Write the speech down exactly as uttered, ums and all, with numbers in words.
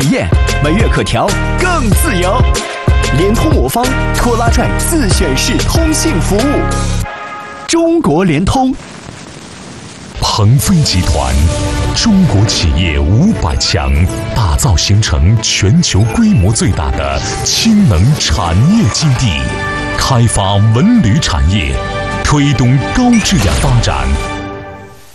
体验，每月可调更自由。联通魔方拖拉拽自选式通信服务，中国联通。 鹏飞集团，中国企业五百强，打造形成全球规模最大的氢能产业基地，开发文旅产业，推动高质量发展。